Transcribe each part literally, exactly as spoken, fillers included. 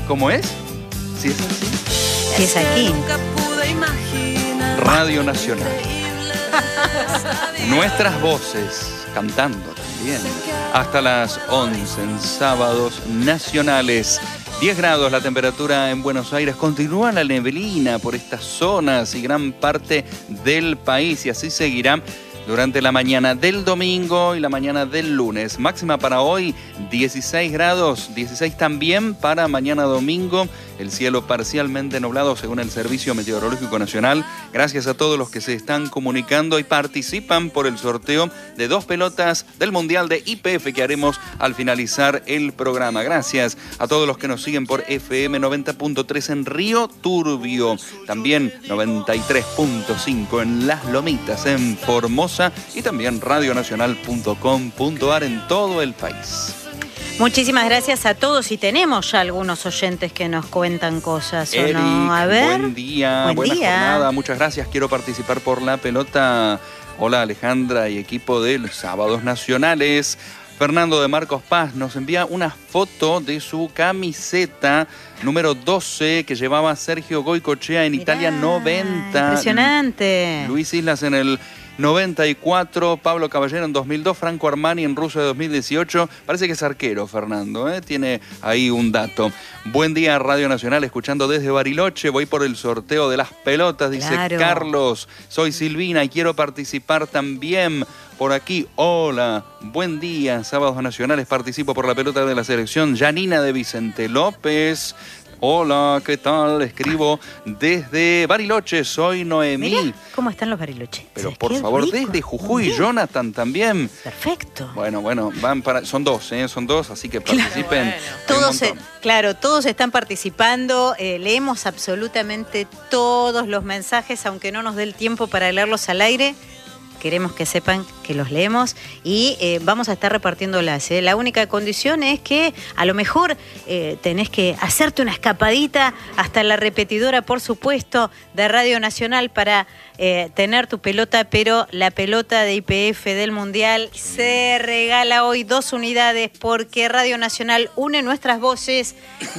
¿Cómo es? Si es así. Si es aquí. Radio Nacional. Nuestras voces cantando también. Hasta las once en sábados nacionales. diez grados la temperatura en Buenos Aires. Continúa la neblina por estas zonas y gran parte del país. Y así seguirá durante la mañana del domingo y la mañana del lunes. Máxima para hoy, dieciséis grados. dieciséis también para mañana domingo. El cielo parcialmente nublado según el Servicio Meteorológico Nacional. Gracias a todos los que se están comunicando y participan por el sorteo de dos pelotas del Mundial de I P F que haremos al finalizar el programa. Gracias a todos los que nos siguen por F M noventa punto tres en Río Turbio. También noventa y tres punto cinco en Las Lomitas, en Formosa. Y también radio nacional punto com punto a r en todo el país. Muchísimas gracias a todos y tenemos ya algunos oyentes que nos cuentan cosas, ¿o Eric, no? A ver. Buen día, buen buena día. jornada, muchas gracias. Quiero participar por la pelota. Hola Alejandra y equipo de los Sábados Nacionales. Fernando de Marcos Paz nos envía una foto de su camiseta número doce que llevaba Sergio Goycochea en Mirá, Italia noventa. Impresionante. Luis Islas en el noventa y cuatro, Pablo Caballero en dos mil dos, Franco Armani en Rusia de dos mil dieciocho. Parece que es arquero, Fernando, ¿eh? Tiene ahí un dato. Buen día, Radio Nacional, escuchando desde Bariloche. Voy por el sorteo de las pelotas, dice claro. Carlos. Soy Silvina y quiero participar también. Por aquí, hola, buen día, Sábados Nacionales, participo por la pelota de la selección. Janina de Vicente López. Hola, ¿qué tal? Escribo desde Bariloche, soy Noemí. Mirá cómo están los Bariloches. Pero por favor, rico. Desde Jujuy, Jonathan también. Perfecto. Bueno, bueno, van para, son dos, ¿eh? Son dos, así que participen. Claro, bueno. Todos, se, claro, todos están participando, eh, leemos absolutamente todos los mensajes, aunque no nos dé el tiempo para leerlos al aire. Queremos que sepan que los leemos y eh, vamos a estar repartiéndolas. ¿eh? La única condición es que a lo mejor eh, tenés que hacerte una escapadita hasta la repetidora, por supuesto, de Radio Nacional para eh, tener tu pelota, pero la pelota de I P F del Mundial se regala hoy dos unidades porque Radio Nacional une nuestras voces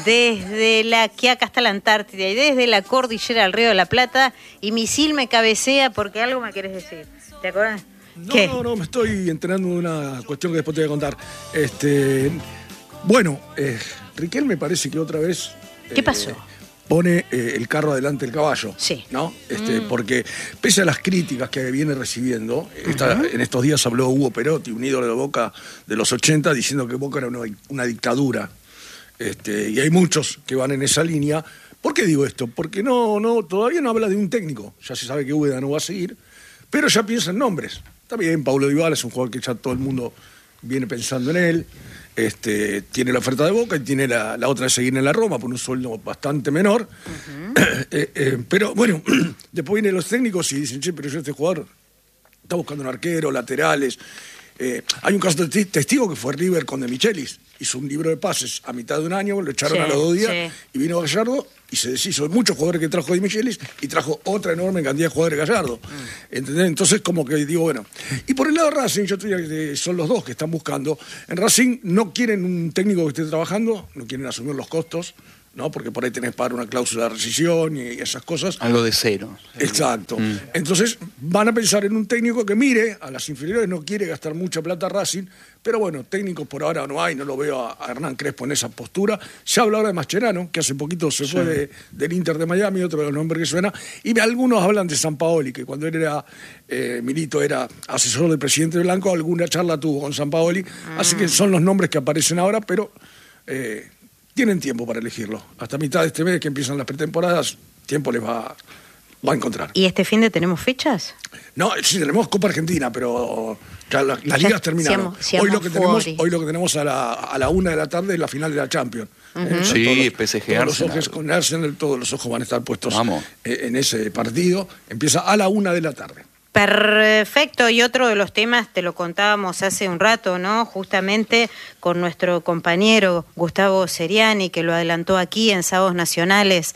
desde la Quiaca hasta la Antártida y desde la cordillera al Río de la Plata. Y Misil me cabecea porque algo me querés decir. ¿Te acuerdas? No, ¿Qué? no, no, me estoy enterando de una cuestión que después te voy a contar. Este, bueno, eh, Riquel me parece que otra vez... ¿Qué pasó? Eh, pone eh, el carro adelante del caballo. Sí. ¿No? Este, mm. Porque pese a las críticas que viene recibiendo, uh-huh. esta, en estos días habló Hugo Perotti, un ídolo de Boca de los ochenta, diciendo que Boca era una, una dictadura. Este, y hay muchos que van en esa línea. ¿Por qué digo esto? Porque no, no, todavía no habla de un técnico. Ya se sabe que Úbeda no va a seguir. Pero ya piensa en nombres. Está bien, Paulo Dybala es un jugador que ya todo el mundo viene pensando en él. Este, tiene la oferta de Boca y tiene la, la otra de seguir en la Roma por un sueldo bastante menor. Uh-huh. eh, eh, pero bueno, después vienen los técnicos y dicen, che, pero yo este jugador está buscando un arquero, laterales. Eh, hay un caso de testigo que fue River con De Michelis. Hizo un libro de pases a mitad de un año, lo echaron sí, a los dos días sí. y vino Gallardo y se deshizo de muchos jugadores que trajo De Michelis y trajo otra enorme cantidad de jugadores Gallardo. Mm. ¿Entendés? Entonces, como que digo, bueno. Y por el lado de Racing, yo estoy que son los dos que están buscando. En Racing no quieren un técnico que esté trabajando, no quieren asumir los costos, ¿no? Porque por ahí tenés para una cláusula de rescisión y esas cosas. Algo de cero. Exacto. Mm. Entonces van a pensar en un técnico que mire a las inferiores, no quiere gastar mucha plata Racing, pero bueno, técnicos por ahora no hay, no lo veo a, a Hernán Crespo en esa postura. Se habla ahora de Mascherano, que hace poquito se sí. fue de, del Inter de Miami, otro de los nombres que suena, y algunos hablan de Sampaoli, que cuando él era, eh, Milito era asesor del presidente Blanco, alguna charla tuvo con Sampaoli, mm. así que son los nombres que aparecen ahora, pero... Eh, tienen tiempo para elegirlo. Hasta mitad de este mes que empiezan las pretemporadas, tiempo les va, va a encontrar. ¿Y este fin de tenemos fechas? No, sí, tenemos Copa Argentina, pero ya la, las ligas terminaron. Seamos, seamos hoy, lo que tenemos, hoy lo que tenemos a la, a la una de la tarde es la final de la Champions. Uh-huh. eh, sí, los, P S G todos Arsenal. Los ojos, con Arsenal, todos los ojos van a estar puestos eh, en ese partido. Empieza a la una de la tarde. Perfecto, y otro de los temas, te lo contábamos hace un rato, ¿no? Justamente con nuestro compañero Gustavo Seriani, que lo adelantó aquí en Sábados Nacionales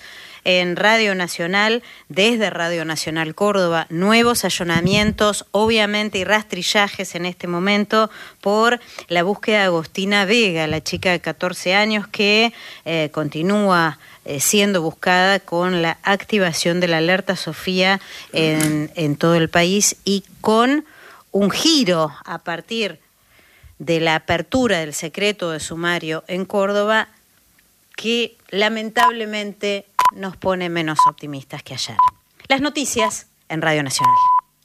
en Radio Nacional, desde Radio Nacional Córdoba, nuevos allanamientos, obviamente, y rastrillajes en este momento por la búsqueda de Agostina Vega, la chica de catorce años que eh, continúa eh, siendo buscada con la activación de la alerta Sofía en, en todo el país y con un giro a partir de la apertura del secreto de sumario en Córdoba que lamentablemente nos pone menos optimistas que ayer. Las noticias en Radio Nacional.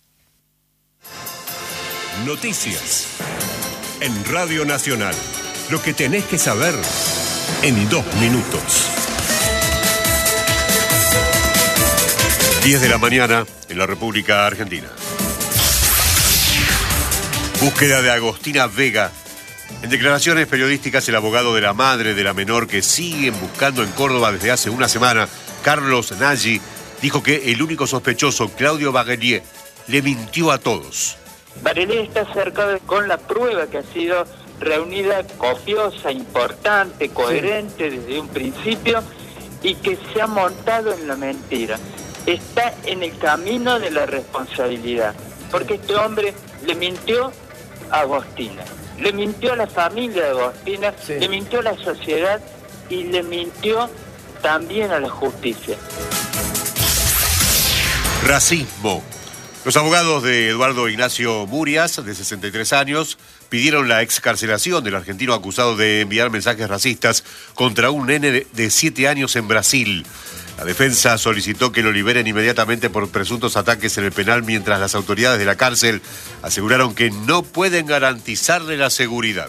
Noticias en Radio Nacional. Lo que tenés que saber en dos minutos. diez de la mañana en la República Argentina. Búsqueda de Agostina Vega. En declaraciones periodísticas, el abogado de la madre de la menor que siguen buscando en Córdoba desde hace una semana, Carlos Nagy, dijo que el único sospechoso, Claudio Baghelier, le mintió a todos. Baghelier está cerca de, con la prueba que ha sido reunida, copiosa, importante, coherente sí. desde un principio y que se ha montado en la mentira. Está en el camino de la responsabilidad, porque este hombre le mintió a Agostina, le mintió a la familia de Agostina, sí. le mintió a la sociedad y le mintió también a la justicia. Racismo. Los abogados de Eduardo Ignacio Murias, de sesenta y tres años, pidieron la excarcelación del argentino acusado de enviar mensajes racistas contra un nene de siete años en Brasil. La defensa solicitó que lo liberen inmediatamente por presuntos ataques en el penal, mientras las autoridades de la cárcel aseguraron que no pueden garantizarle la seguridad.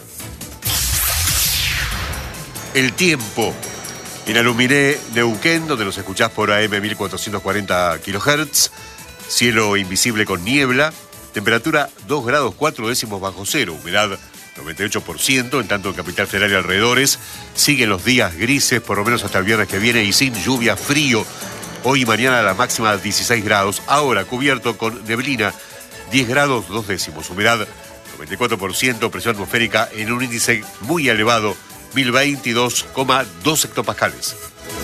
El tiempo. En Aluminé, Neuquén, donde nos escuchás por A M mil cuatrocientos cuarenta kilohertz, cielo invisible con niebla, temperatura dos grados cuatro décimos bajo cero, humedad noventa y ocho por ciento, en tanto en Capital Federal y alrededores siguen los días grises, por lo menos hasta el viernes que viene, y sin lluvia, frío. Hoy y mañana la máxima dieciséis grados, ahora cubierto con neblina, diez grados dos décimos, humedad noventa y cuatro por ciento, presión atmosférica en un índice muy elevado, mil veintidós coma dos hectopascales.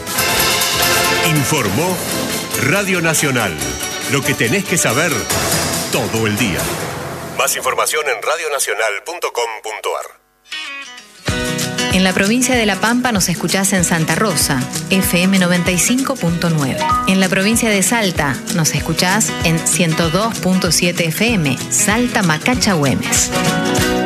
Informó Radio Nacional. Lo que tenés que saber todo el día. Más información en radio nacional punto com punto a r. En la provincia de La Pampa nos escuchás en Santa Rosa, F M noventa y cinco punto nueve. En la provincia de Salta nos escuchás en ciento dos punto siete F M, Salta Macacha Güemes.